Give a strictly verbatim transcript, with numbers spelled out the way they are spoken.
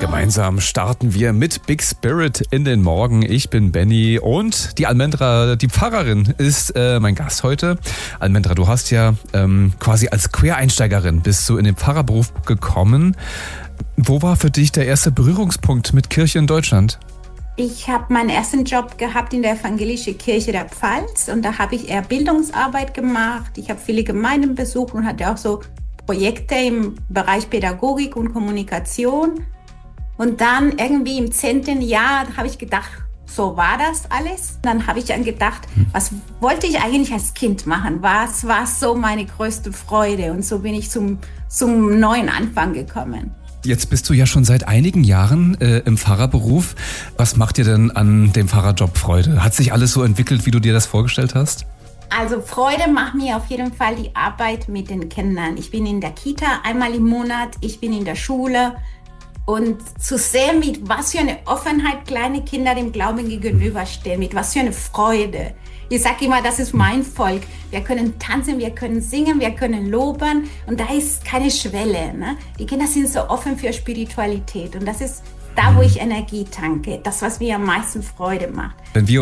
Gemeinsam starten wir mit Big Spirit in den Morgen. Ich bin Benny und die Almendra, die Pfarrerin, ist äh, mein Gast heute. Almendra, du hast ja ähm, quasi als Quereinsteigerin bist du in den Pfarrerberuf gekommen. Wo war für dich der erste Berührungspunkt mit Kirche in Deutschland? Ich habe meinen ersten Job gehabt in der Evangelischen Kirche der Pfalz und da habe ich eher Bildungsarbeit gemacht. Ich habe viele Gemeinden besucht und hatte auch so Projekte im Bereich Pädagogik und Kommunikation. Und dann irgendwie im zehnten Jahr habe ich gedacht, so war das alles. Dann habe ich dann gedacht, was wollte ich eigentlich als Kind machen? Was war so meine größte Freude? Und so bin ich zum, zum neuen Anfang gekommen. Jetzt bist du ja schon seit einigen Jahren äh, im Pfarrerberuf. Was macht dir denn an dem Pfarrerjob Freude? Hat sich alles so entwickelt, wie du dir das vorgestellt hast? Also Freude macht mir auf jeden Fall die Arbeit mit den Kindern. Ich bin in der Kita einmal im Monat, ich bin in der Schule. Und zu sehen, mit was für eine Offenheit kleine Kinder dem Glauben gegenüberstehen, mit was für eine Freude. Ich sage immer, das ist mein Volk. Wir können tanzen, wir können singen, wir können loben und da ist keine Schwelle. Ne? Die Kinder sind so offen für Spiritualität und das ist da, wo ich Energie tanke, das, was mir am meisten Freude macht. Wenn wir